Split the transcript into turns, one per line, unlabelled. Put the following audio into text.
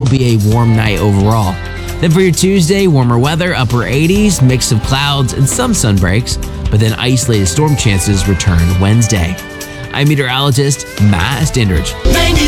be a warm night overall. Then for your Tuesday, warmer weather, upper 80s, mix of clouds and some sun breaks, but then isolated storm chances return Wednesday. I'm meteorologist Matt Standridge.